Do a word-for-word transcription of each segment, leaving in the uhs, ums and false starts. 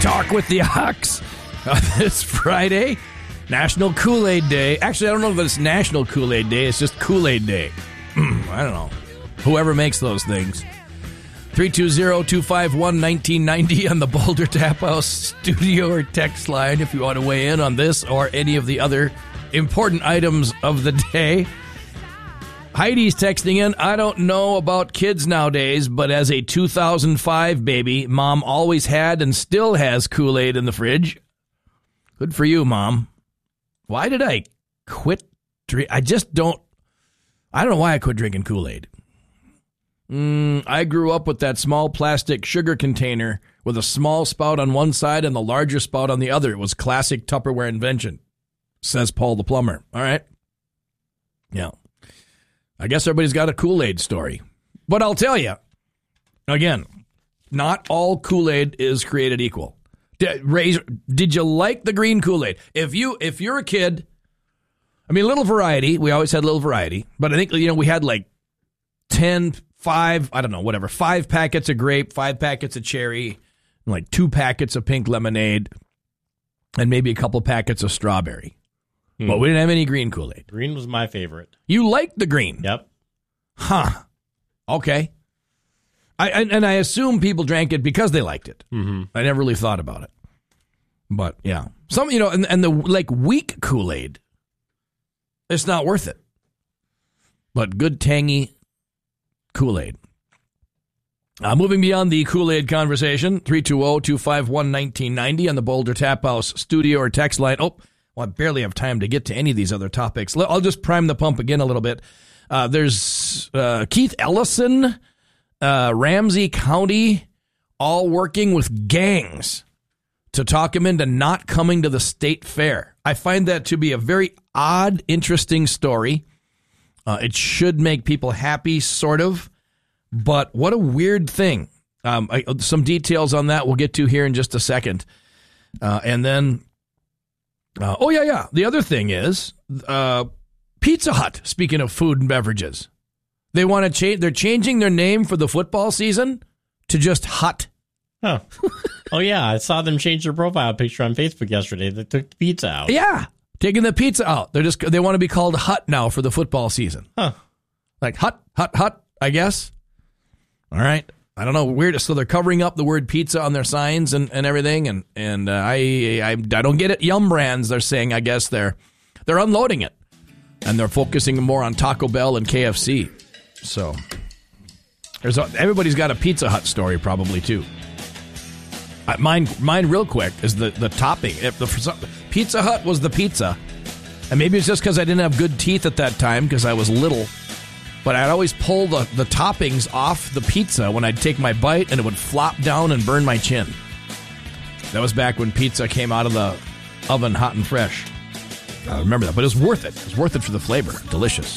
Talk with the Ox uh, this Friday, National Kool-Aid Day. Actually, I don't know if it's National Kool-Aid Day. It's just Kool-Aid Day. I don't know. Whoever makes those things. three two zero, two five one, one nine nine zero on the Boulder Tap House studio or text line if you want to weigh in on this or any of the other important items of the day. Heidi's texting in, I don't know about kids nowadays, but as a two thousand five baby, Mom always had and still has Kool-Aid in the fridge. Good for you, Mom. Why did I quit drink? I just don't, I don't know why I quit drinking Kool-Aid. Mm, I grew up with that small plastic sugar container with a small spout on one side and the larger spout on the other. It was classic Tupperware invention, says Paul the plumber. All right. Yeah. I guess everybody's got a Kool-Aid story. But I'll tell you, again, not all Kool-Aid is created equal. Did, Razor, did you like the green Kool-Aid? If, you, if you're a kid, I mean, a little variety. We always had a little variety. But I think, you know, we had like ten, five, I don't know, whatever, five packets of grape, five packets of cherry, like two packets of pink lemonade, and maybe a couple packets of strawberry. Hmm. But we didn't have any green Kool-Aid. Green was my favorite. You liked the green? Yep. Huh. Okay. I, I and I assume people drank it because they liked it. Mm-hmm. I never really thought about it. But, yeah. Some, you know, and, and the, like, weak Kool-Aid, it's not worth it. But good, tangy Kool-Aid. Uh, moving beyond the Kool-Aid conversation, three two zero, two five one, one nine nine zero on the Boulder Tap House studio or text line. Oh, well, I barely have time to get to any of these other topics. I'll just prime the pump again a little bit. Uh, there's uh, Keith Ellison, uh, Ramsey County, all working with gangs to talk him into not coming to the state fair. I find that to be a very odd, interesting story. Uh, it should make people happy, sort of. But what a weird thing. Um, I, some details on that we'll get to here in just a second. Uh, and then... Uh, oh, yeah, yeah. The other thing is uh, Pizza Hut, speaking of food and beverages. They want to change. They're changing their name for the football season to just Hut. Oh. Oh, yeah. I saw them change their profile picture on Facebook yesterday. They took the pizza out. Yeah. Taking the pizza out. They're just they want to be called Hut now for the football season. Huh. Like Hut, Hut, Hut, I guess. All right. I don't know. Weird. So they're covering up the word pizza on their signs and, and everything. And, and uh, I, I I don't get it. Yum Brands, they're saying, I guess they're they're unloading it. And they're focusing more on Taco Bell and K F C. So there's a, everybody's got a Pizza Hut story probably, too. Uh, mine, mine real quick, is the, the topping. If the Pizza Hut was the pizza. And maybe it's just because I didn't have good teeth at that time because I was little. But I'd always pull the, the toppings off the pizza when I'd take my bite, and it would flop down and burn my chin. That was back when pizza came out of the oven hot and fresh. I remember that, but it was worth it. It was worth it for the flavor. Delicious.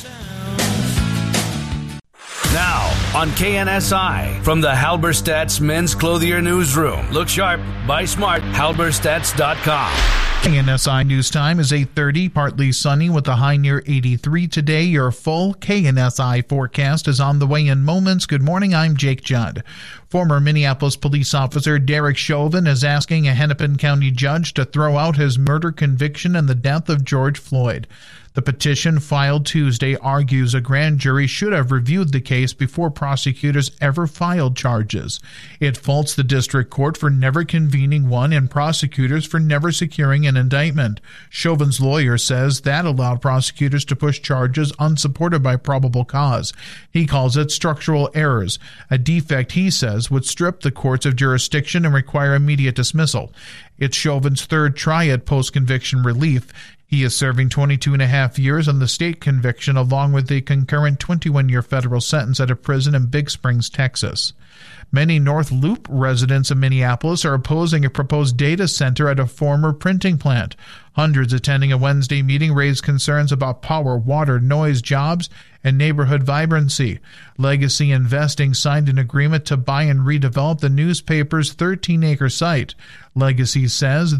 Now, on K N S I, from the Halberstadt's Men's Clothier Newsroom. Look sharp, buy smart, halberstadts dot com. K N S I News Time is eight thirty, partly sunny with a high near eighty-three today. Your full K N S I forecast is on the way in moments. Good morning, I'm Jake Judd. Former Minneapolis police officer Derek Chauvin is asking a Hennepin County judge to throw out his murder conviction in the death of George Floyd. The petition filed Tuesday argues a grand jury should have reviewed the case before prosecutors ever filed charges. It faults the district court for never convening one and prosecutors for never securing an indictment. Chauvin's lawyer says that allowed prosecutors to push charges unsupported by probable cause. He calls it structural errors, a defect he says would strip the courts of jurisdiction and require immediate dismissal. It's Chauvin's third try at post-conviction relief. He is serving twenty-two and a half years on the state conviction along with a concurrent twenty-one-year federal sentence at a prison in Big Springs, Texas. Many North Loop residents of Minneapolis are opposing a proposed data center at a former printing plant. Hundreds attending a Wednesday meeting raised concerns about power, water, noise, jobs, and neighborhood vibrancy. Legacy Investing signed an agreement to buy and redevelop the newspaper's thirteen-acre site. Legacy says the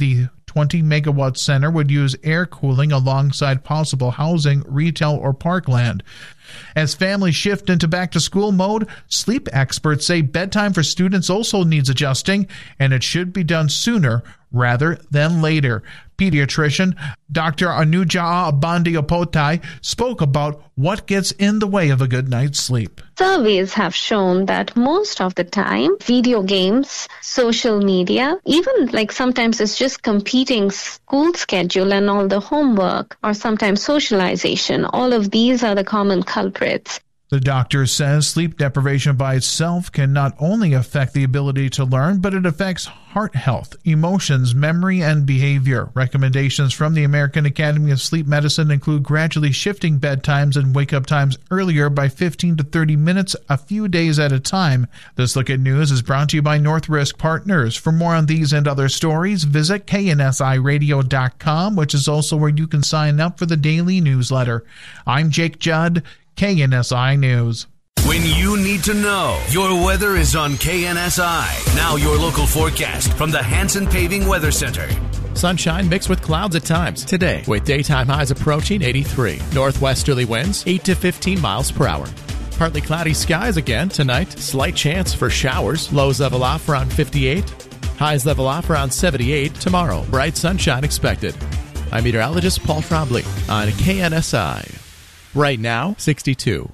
twenty megawatt center would use air cooling alongside possible housing, retail, or parkland. As families shift into back-to-school mode, sleep experts say bedtime for students also needs adjusting, and it should be done sooner rather than later. Pediatrician Doctor Anuja Bandiopotai spoke about what gets in the way of a good night's sleep. Surveys have shown that most of the time, video games, social media, even like sometimes it's just competing school schedule and all the homework, or sometimes socialization, all of these are the common culprits. The doctor says sleep deprivation by itself can not only affect the ability to learn, but it affects heart health, emotions, memory, and behavior. Recommendations from the American Academy of Sleep Medicine include gradually shifting bedtimes and wake-up times earlier by fifteen to thirty minutes a few days at a time. This Look at News is brought to you by North Risk Partners. For more on these and other stories, visit K N S I radio dot com, which is also where you can sign up for the daily newsletter. I'm Jake Judd, K N S I News. When you need to know, your weather is on K N S I. Now your local forecast from the Hanson Paving Weather Center. Sunshine mixed with clouds at times today, with daytime highs approaching eighty-three. Northwesterly winds eight to fifteen miles per hour. Partly cloudy skies again tonight. Slight chance for showers. Lows level off around fifty-eight. Highs level off around seventy-eight tomorrow. Bright sunshine expected. I'm meteorologist Paul Trombley on K N S I. Right now, sixty-two.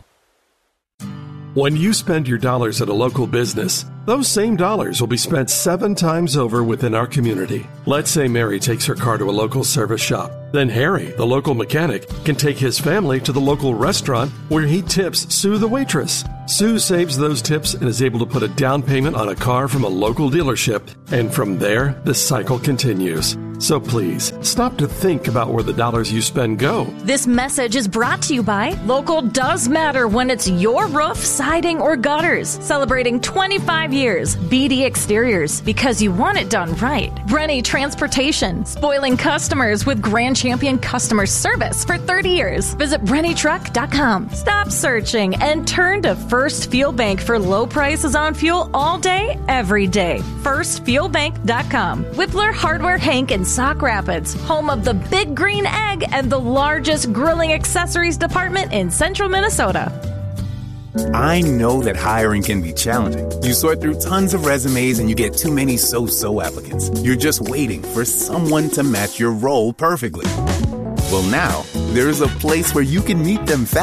When you spend your dollars at a local business, those same dollars will be spent seven times over within our community. Let's say Mary takes her car to a local service shop. Then Harry, the local mechanic, can take his family to the local restaurant where he tips Sue the waitress. Sue saves those tips and is able to put a down payment on a car from a local dealership. And from there, the cycle continues. So please, stop to think about where the dollars you spend go. This message is brought to you by Local Does Matter when it's your roof, siding, or gutters. Celebrating twenty-five years. B D Exteriors, because you want it done right. Rennie Transportation, spoiling customers with Grand Champion customer service for thirty years. Visit Rennie Truck dot com. Stop searching and turn to First Fuel Bank for low prices on fuel all day, every day. First Fuel Bank dot com. Whippler Hardware Hank in Sauk Rapids, home of the Big Green Egg and the largest grilling accessories department in central Minnesota. I know that hiring can be challenging. You sort through tons of resumes and you get too many so-so applicants. You're just waiting for someone to match your role perfectly. Well, now, there's a place where you can meet them fast.